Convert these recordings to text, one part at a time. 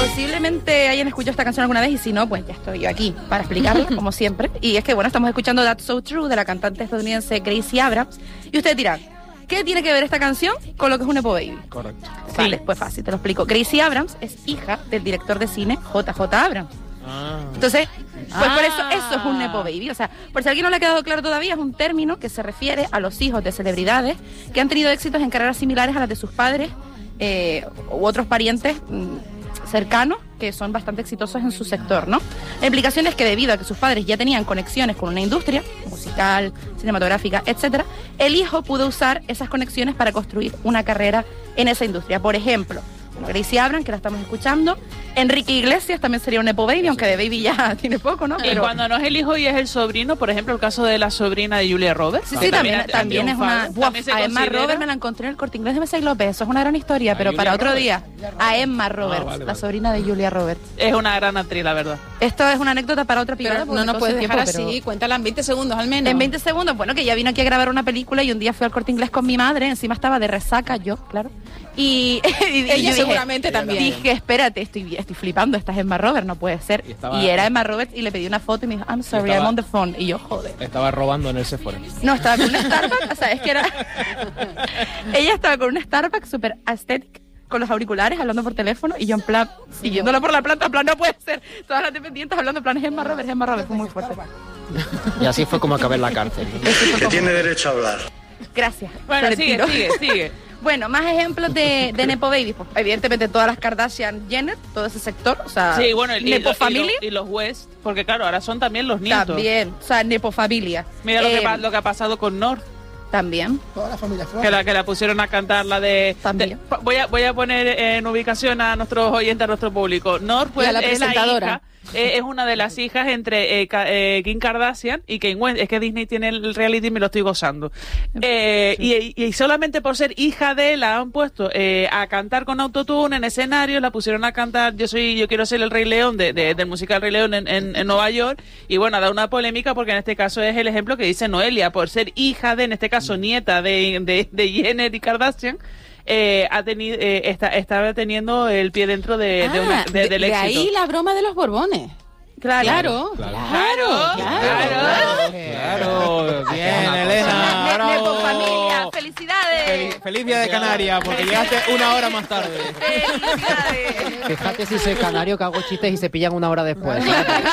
Posiblemente hayan escuchado esta canción alguna vez y si no, pues ya estoy yo aquí para explicarla, como siempre. Y es que, bueno, estamos escuchando That's So True de la cantante estadounidense Gracie Abrams. Y ustedes dirán, ¿qué tiene que ver esta canción con lo que es un Nepo Baby? Correcto. Vale, pues fácil, te lo explico. Gracie Abrams es hija del director de cine J.J. Abrams. Entonces, pues por eso es un Nepo Baby. O sea, por si a alguien no le ha quedado claro todavía, es un término que se refiere a los hijos de celebridades que han tenido éxitos en carreras similares a las de sus padres u otros parientes cercanos que son bastante exitosos en su sector, ¿no? La implicación es que debido a que sus padres ya tenían conexiones con una industria musical, cinematográfica, etcétera, el hijo pudo usar esas conexiones para construir una carrera en esa industria. Por ejemplo, Gracie Abrams, que la estamos escuchando. Enrique Iglesias también sería un Nepo Baby, aunque de baby ya tiene poco, ¿no? Pero cuando no es el hijo y es el sobrino, por ejemplo, el caso de la sobrina de Julia Roberts. Sí, también es una... A Emma Roberts me la encontré en el Corte Inglés de Mesa y López. Eso es una gran historia, pero para otro día. A Emma Roberts, la sobrina de Julia Roberts. Es una gran actriz, la verdad. Esto es una anécdota para otra picada. No nos puedes dejar así, cuéntala en 20 segundos al menos. En 20 segundos, bueno, que ya vino aquí a grabar una película y un día fui al Corte Inglés con mi madre, encima estaba de resaca yo, claro. Y ella seguramente también. Dije, espérate, estoy flipando, esta es Emma Roberts, no puede ser. Y era Emma Roberts y le pedí una foto y me dijo, I'm sorry, I'm on the phone. Y yo, joder. Estaba robando en el Sephora. No, estaba con una Starbucks, o sea, es que era... Ella estaba con una Starbucks súper aesthetic, con los auriculares, hablando por teléfono, y yo en plan, siguiéndola por la planta, en plan, no puede ser. Todas las dependientes hablando en plan, es Emma Roberts, fue muy fuerte. Y así fue como acabé en la cárcel. Que tiene derecho a hablar. Gracias. Bueno, sigue. Bueno, más ejemplos de Nepo Baby. Pues, evidentemente todas las Kardashian, Jenner, todo ese sector. O sea, sí, bueno, Nepo Family. Y los West, porque claro, ahora son también los nietos. También, o sea, Nepo Familia. Mira lo que ha pasado con North. También. Toda la familia que la pusieron a cantar la de... También. Voy a poner en ubicación a nuestros oyentes, a nuestro público. North, pues, la es presentadora. La hija, es una de las hijas entre Kim Kardashian y Kanye West. Es que Disney tiene el reality y me lo estoy gozando. Y solamente por ser hija de él la han puesto a cantar con autotune en escenario, la pusieron a cantar Yo quiero ser el Rey León del musical Rey León en Nueva York. Y bueno, ha dado una polémica porque en este caso es el ejemplo que dice Noelia, por ser hija de, en este caso nieta de Jenner y Kardashian. Estaba teniendo el pie dentro del éxito. De ahí la broma de los Borbones. Claro. Bien, Elena. Nepo Familia, felicidades. Feliz día de Canarias, porque llegaste una hora más tarde. Felicidades. Fíjate si soy canario que hago chistes y se pillan una hora después.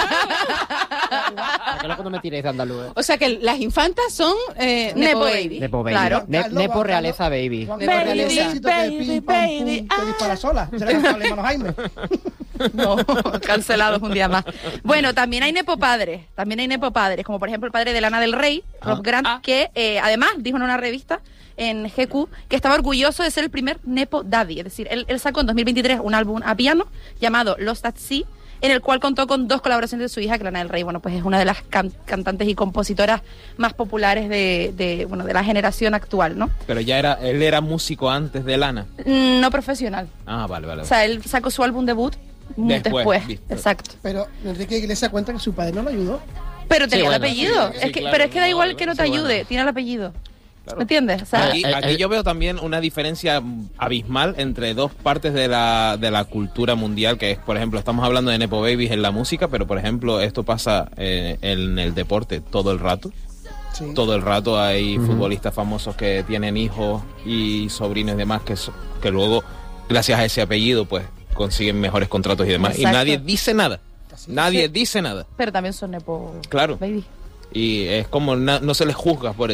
Que luego no me tiréis de andaluz. O sea que las infantas son Nepo Baby. Nepo Baby. Claro. Nepo Realeza Baby. Cuando el éxito de Pim Pam Pum te dispara sola. ¿Será que no hermano Jaime? No, cancelados un día más. Bueno, también hay Nepo padres, como por ejemplo el padre de Lana del Rey, Rob Grant, que además dijo en una revista en GQ que estaba orgulloso de ser el primer Nepo Daddy, es decir, él sacó en 2023 un álbum a piano llamado Lost at Sea, en el cual contó con 2 colaboraciones de su hija, que Lana del Rey, bueno, pues es una de las cantantes y compositoras más populares de la generación actual, ¿no? Pero él era músico antes de Lana. No profesional. Ah, vale. O sea, él sacó su álbum debut después. Exacto. Pero Enrique Iglesias cuenta que su padre no lo ayudó. Pero tenía el apellido. Sí, claro, pero es que da igual que no te ayude, tiene el apellido. Claro. ¿Me entiendes? O sea, aquí yo veo también una diferencia abismal entre dos partes de la cultura mundial, que es, por ejemplo, estamos hablando de Nepo Babies en la música, pero por ejemplo esto pasa en el deporte todo el rato. Sí. Todo el rato hay futbolistas famosos que tienen hijos y sobrinos y demás que luego, gracias a ese apellido, pues consiguen mejores contratos y demás. Exacto. Y nadie dice nada. Dice nada. Pero también son Nepo Baby. Y es como no se les juzga por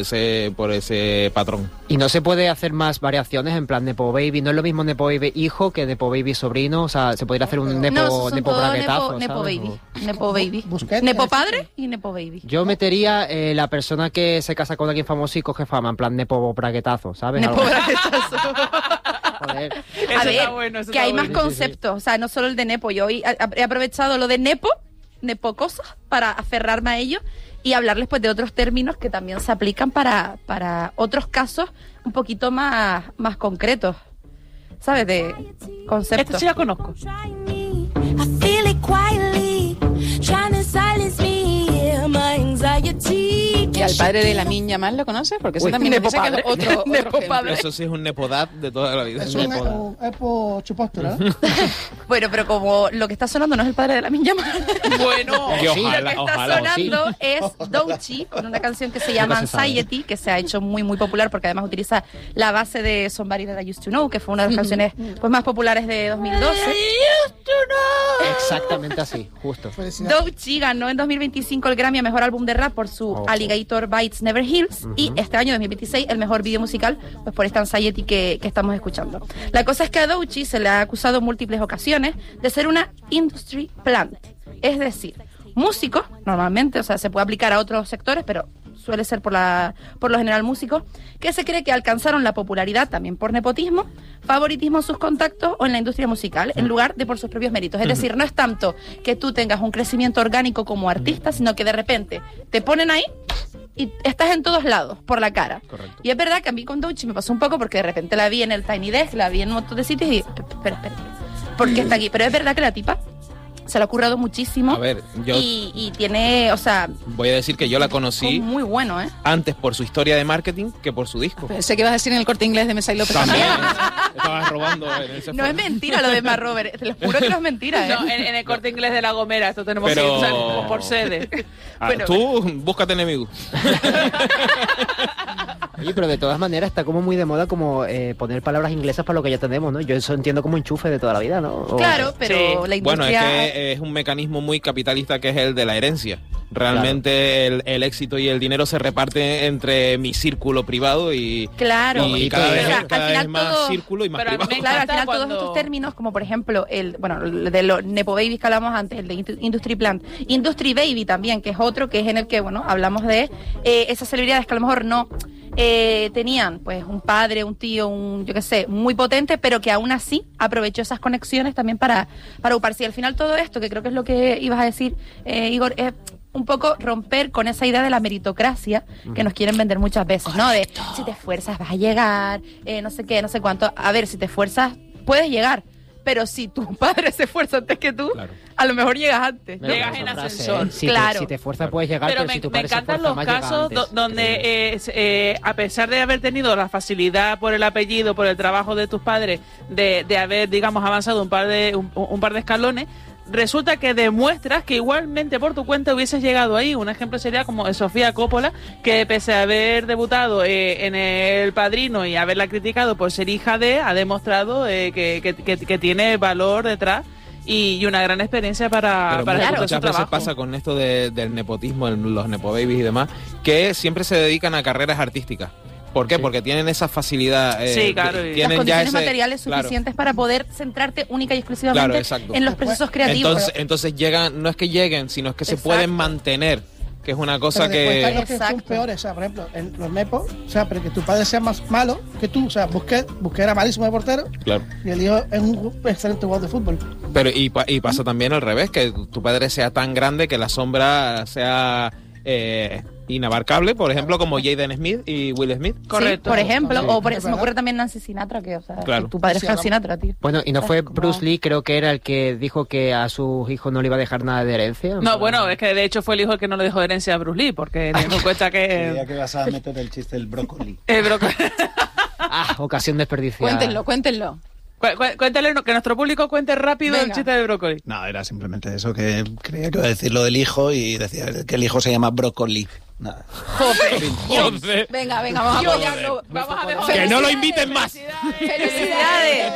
ese patrón. Y no se puede hacer más variaciones en plan Nepo Baby. No es lo mismo Nepo Baby hijo que Nepo Baby sobrino. O sea, se podría hacer un Nepo braguetazo. Nepo Baby. Nepo Baby. Nepo padre y Nepo Baby. Yo metería la persona que se casa con alguien famoso y coge fama, en plan Nepo braguetazo, ¿sabes? Nepo braguetazo. Joder. A ver, que hay más conceptos. O sea, no solo el de Nepo. Yo hoy he aprovechado lo de Nepo cosas para aferrarme a ello y hablarles pues de otros términos que también se aplican para otros casos un poquito más concretos, ¿sabes? De conceptos. Esto sí la conozco. Y al padre de Lamine Yamal lo conoces? Porque eso también nepo me parece que es padre. otro Nepo ejemplo. padre. Eso sí es un nepodad de toda la vida. Es un Epo Chupóstura, ¿no? Bueno, pero como lo que está sonando no es el padre de la Yamal. Bueno, Que Lo que ojalá, está ojalá. sonando es Doechii con una canción que se llama Nunca se sabe. Anxiety, que se ha hecho muy muy popular porque además utiliza la base de Somebody That I Used to Know, que fue una de las canciones pues más populares de 2012. Exactamente así, justo. Felicidades. Doechii ganó en 2025 el Grammy a Mejor Álbum de Rap por su Oh. Alligator Bites Never Heals y este año 2026 el Mejor Video Musical pues por esta Anxiety que estamos escuchando. La cosa es que a Doechii se le ha acusado en múltiples ocasiones de ser una industry plant, es decir, músicos normalmente, o sea, se puede aplicar a otros sectores, pero suele ser por lo general músicos, que se cree que alcanzaron la popularidad también por nepotismo, favoritismo en sus contactos o en la industria musical, en lugar de por sus propios méritos. Es decir, no es tanto que tú tengas un crecimiento orgánico como artista, sino que de repente te ponen ahí y estás en todos lados, por la cara. Correcto. Y es verdad que a mí con Doechii me pasó un poco porque de repente la vi en el Tiny Desk, la vi en un montón de sitios y espera, ¿por qué está aquí? Pero es verdad que la tipa se le ha currado muchísimo. A ver, yo y tiene, o sea, voy a decir que yo la fue conocí muy bueno, ¿eh? antes por su historia de marketing que por su disco. Pensé que ibas a decir en el Corte Inglés de Mesa y López. También. Estabas robando en el No es mentira lo de Mar Robert, te lo juro que no es mentira, ¿eh? no, en el Corte Inglés de La Gomera, esto tenemos Pero- que usar como por sede. Bueno, tú búscate enemigos. Oye, pero de todas maneras está como muy de moda como poner palabras inglesas para lo que ya tenemos, ¿no? Yo eso entiendo como enchufe de toda la vida, ¿no? O- Claro, pero Sí. la Bueno, es industria... que es un mecanismo muy capitalista que es el de la herencia. Realmente el éxito y el dinero se reparte entre mi círculo privado y, Claro, y y cada o vez, sea, cada al vez final más todo... círculo y más Pero a mí privado. me Claro, al encanta final todos cuando- estos términos, como por ejemplo el de los Nepo Babies que hablamos antes, el de Industry Plant, Industry Baby también, que es otro, que es en el que, bueno, hablamos de esas celebridades que a lo mejor no tenían pues un padre, un tío, yo qué sé, muy potente, pero que aún así aprovechó esas conexiones también para ocuparse. Y al final todo esto, que creo que es lo que ibas a decir, Igor, es un poco romper con esa idea de la meritocracia que nos quieren vender muchas veces, ¿no? De si te esfuerzas vas a llegar, no sé qué, no sé cuánto. A ver, si te esfuerzas puedes llegar, pero si tu padre se esfuerza antes que tú, Claro. a lo mejor llegas antes. Me Llegas gusta en esa frase, ascensor. ¿eh? Si Claro. si te esfuerzas puedes llegar, pero, Pero si tu me padre se encantan esfuerza los más, llega casos antes. donde a pesar de haber tenido la facilidad por el apellido, por el trabajo de tus padres, de haber, digamos, avanzado un par de escalones, resulta que demuestras que igualmente por tu cuenta hubieses llegado ahí. Un ejemplo sería como Sofía Coppola, que pese a haber debutado en El Padrino y haberla criticado por ser hija de, ha demostrado que tiene valor detrás y una gran experiencia para Pero ejecutar muchas su veces trabajo. pasa con esto del nepotismo, los nepo babies y demás, que siempre se dedican a carreras artísticas. ¿Por qué? Sí. Porque tienen esa facilidad. Sí, claro, y- Las Tienen ya condiciones ese, materiales claro. suficientes para poder centrarte única y Claro, exclusivamente exacto. en los procesos creativos. Entonces llegan, no es que lleguen, sino es que se Exacto. pueden mantener, que es una cosa Pero después están que... los que son Exacto. peores, o sea, por ejemplo, en los nepos, o sea, pero que tu padre sea más malo que tú, o sea, Busquets era malísimo de portero Claro. y el hijo es un excelente jugador de fútbol. Pero y pasa también al revés, que tu padre sea tan grande que la sombra sea inabarcable, por ejemplo, como Jaden Smith y Will Smith. Correcto. Sí, por ejemplo, Sí. o por, Es se me verdad. ocurre también Nancy Sinatra, que, o sea, Claro. tu padre es Sí, Frank hablamos. Sinatra, tío. Bueno, y no fue Como- Bruce Lee, creo que era el que dijo que a sus hijos no le iba a dejar nada de herencia. No, bueno, es que de hecho fue el hijo el que no le dejó herencia a Bruce Lee, porque teniendo en cuenta Creía que... que vas a meter el chiste del brócoli. Ah, ocasión desperdiciada. Cuéntenlo. Cuéntale, que nuestro público cuente rápido el Venga. chiste de brócoli. No, era simplemente eso, que creía que iba a decir lo del hijo y decía que el hijo se llama brócoli. Nada. Joder. Venga, vamos a apoyarlo. Vamos a ver. Que no lo inviten más. ¡Felicidades!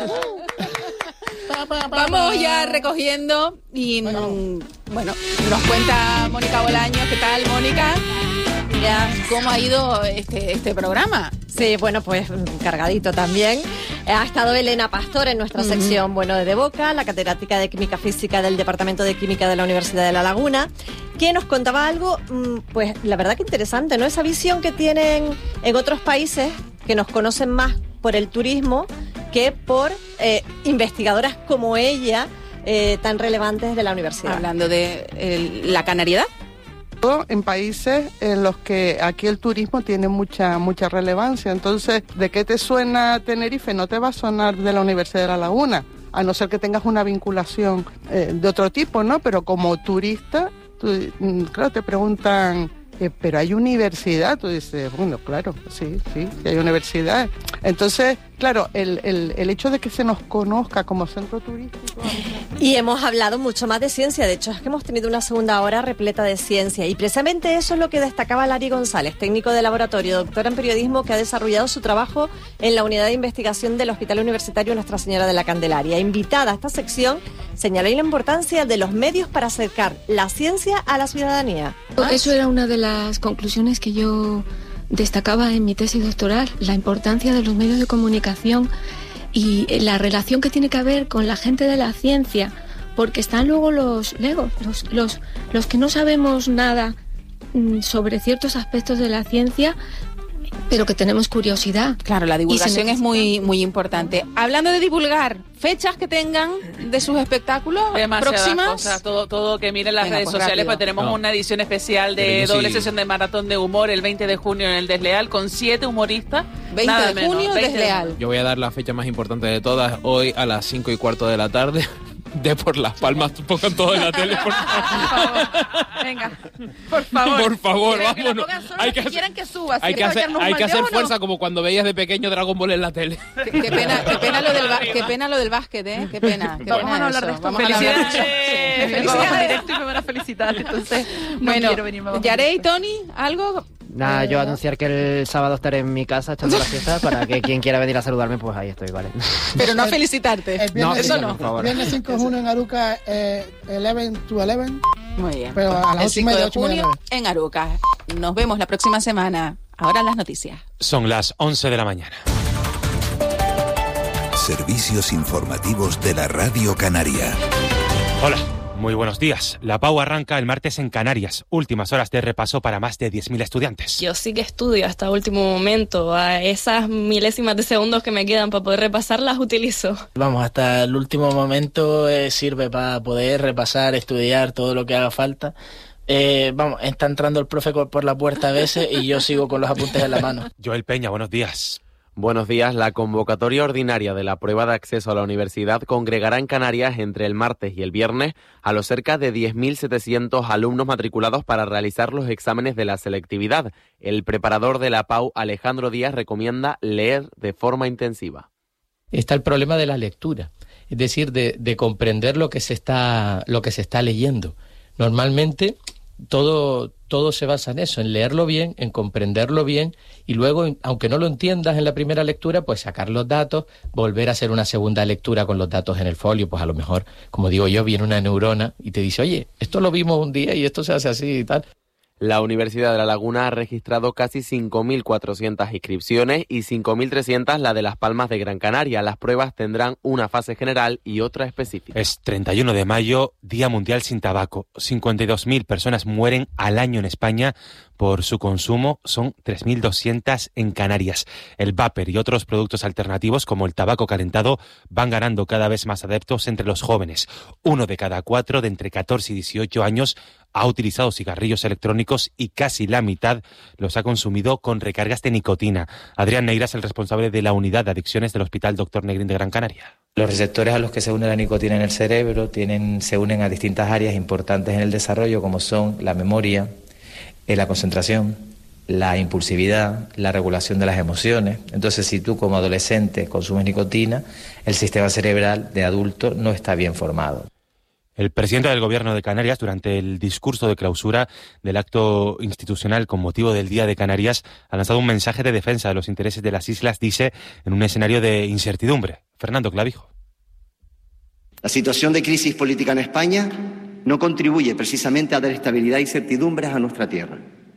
Vamos ya recogiendo y bueno, nos cuenta Mónica Bolaños. ¿Qué tal, Mónica? Ya, ¿cómo ha ido este programa? Sí, bueno, pues cargadito también. Ha estado Elena Pastor en nuestra sección Bueno de Boca, la catedrática de Química Física del Departamento de Química de la Universidad de La Laguna, que nos contaba algo, pues la verdad que interesante, ¿no? Esa visión que tienen en otros países que nos conocen más por el turismo que por investigadoras como ella, tan relevantes de la universidad. Hablando de la canariedad. En países en los que aquí el turismo tiene mucha relevancia. Entonces, ¿de qué te suena Tenerife? No te va a sonar de la Universidad de La Laguna, a no ser que tengas una vinculación de otro tipo, ¿no? Pero como turista, claro, te preguntan pero hay universidad. Tú dices, bueno, claro, sí, hay universidad. Entonces, claro, el hecho de que se nos conozca como centro turístico... Y hemos hablado mucho más de ciencia. De hecho, es que hemos tenido una segunda hora repleta de ciencia. Y precisamente eso es lo que destacaba Lari González, técnico de laboratorio, doctora en periodismo, que ha desarrollado su trabajo en la unidad de investigación del Hospital Universitario Nuestra Señora de la Candelaria. Invitada a esta sección, señaló la importancia de los medios para acercar la ciencia a la ciudadanía. Eso era una de las conclusiones que yo destacaba en mi tesis doctoral, la importancia de los medios de comunicación y la relación que tiene que haber con la gente de la ciencia, porque están luego los que no sabemos nada sobre ciertos aspectos de la ciencia, pero que tenemos curiosidad. Claro, la divulgación es muy, muy importante. Hablando de divulgar, fechas que tengan de sus espectáculos próximas. Cosas, todo que miren las redes sociales, rápido. pues tenemos una edición especial de doble sesión de maratón de humor el 20 de junio en el Desleal con 7 humoristas. 20 de junio, Desleal. Yo voy a dar la fecha más importante de todas, hoy a las 5:15 de la tarde. De por Las Palmas, pongan todo en la tele, por favor. Venga, por favor. Por favor, vámonos. Hay que hacer fuerza como cuando veías de pequeño Dragon Ball en la tele. Qué pena lo del básquet, ¿eh? Qué pena. Vamos a hablar de esto. Felicidades. Directo y me van a felicitar. Entonces, bueno, quiero venir. Yarey, Tony, ¿algo? Nada, yo anunciar que el sábado estaré en mi casa echando la fiesta para que quien quiera venir a saludarme, pues ahí estoy, ¿vale? Pero no a felicitarte. Eso no. El viernes 5 de junio en Aruca, 11 to 11. Muy bien. Pero a las 8 de junio en Aruca. Nos vemos la próxima semana. Ahora las noticias. Son las 11 de la mañana. Servicios informativos de la Radio Canaria. Hola. Muy buenos días. La PAU arranca el martes en Canarias. Últimas horas de repaso para más de 10.000 estudiantes. Yo sí que estudio hasta último momento. A esas milésimas de segundos que me quedan para poder repasar las utilizo. Vamos, hasta el último momento sirve para poder repasar, estudiar todo lo que haga falta. Está entrando el profe por la puerta a veces y yo sigo con los apuntes en la mano. Joel Peña, buenos días. Buenos días. La convocatoria ordinaria de la prueba de acceso a la universidad congregará en Canarias entre el martes y el viernes a los cerca de 10.700 alumnos matriculados para realizar los exámenes de la selectividad. El preparador de la PAU, Alejandro Díaz, recomienda leer de forma intensiva. Está el problema de la lectura, es decir, de comprender lo que se está leyendo. Normalmente todo se basa en eso, en leerlo bien, en comprenderlo bien y luego, aunque no lo entiendas en la primera lectura, pues sacar los datos, volver a hacer una segunda lectura con los datos en el folio, pues a lo mejor, como digo yo, viene una neurona y te dice, oye, esto lo vimos un día y esto se hace así y tal. La Universidad de La Laguna ha registrado casi 5.400 inscripciones y 5.300 la de Las Palmas de Gran Canaria. Las pruebas tendrán una fase general y otra específica. Es 31 de mayo, Día Mundial sin Tabaco. 52.000 personas mueren al año en España por su consumo, son 3.200 en Canarias. El vapor y otros productos alternativos como el tabaco calentado van ganando cada vez más adeptos entre los jóvenes. 1 de cada 4 de entre 14 y 18 años ha utilizado cigarrillos electrónicos y casi la mitad los ha consumido con recargas de nicotina. Adrián Neira es el responsable de la unidad de adicciones del Hospital Dr. Negrín de Gran Canaria. Los receptores a los que se une la nicotina en el cerebro se unen a distintas áreas importantes en el desarrollo, como son la memoria, la concentración, la impulsividad, la regulación de las emociones. Entonces, si tú como adolescente consumes nicotina, el sistema cerebral de adulto no está bien formado. El presidente del Gobierno de Canarias, durante el discurso de clausura del acto institucional con motivo del Día de Canarias, ha lanzado un mensaje de defensa de los intereses de las islas, dice, en un escenario de incertidumbre. Fernando Clavijo. La situación de crisis política en España no contribuye precisamente a dar estabilidad y certidumbres a nuestra tierra.